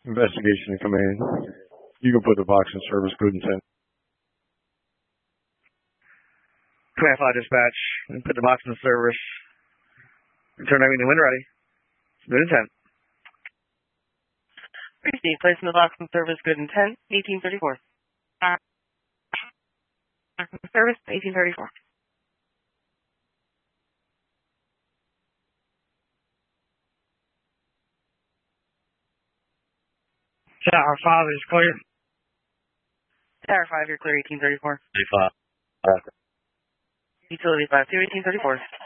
Investigation command. You can put the box in service. Good intent. Command 5 dispatch. Put the box in service. Return everything when ready. Good intent. Receive. Placing the box in service. Good intent. 1834. Service 1834. Tower 5 is clear. Tower 5, you're clear. 1834. 35. Utility 5, 1834.